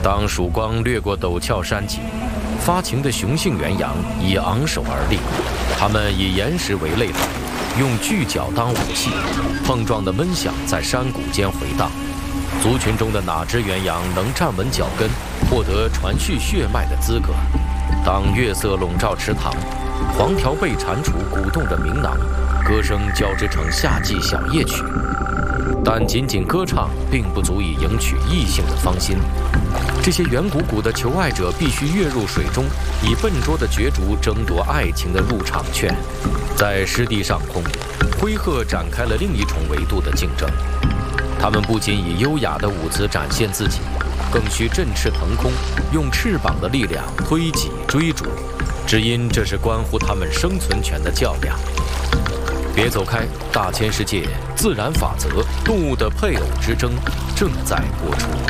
当曙光掠过陡峭山脊，发情的雄性原羊已昂首而立，它们以岩石为擂台，用巨角当武器，碰撞的闷响在山谷间回荡。族群中的哪只原羊能站稳脚跟，获得传续血脉的资格？当月色笼罩池塘，黄条背蟾蜍鼓动着鸣囊，歌声交织成夏季小夜曲。但仅仅歌唱并不足以赢取异性的芳心，这些圆鼓鼓的求爱者必须跃入水中，以笨拙的角逐争夺爱情的入场券。在湿地上空，灰鹤展开了另一重维度的竞争。它们不仅以优雅的舞姿展现自己，更需振翅腾空，用翅膀的力量推挤追逐，只因这是关乎它们生存权的较量。别走开，大千世界自然法则，动物的配偶之争正在播出。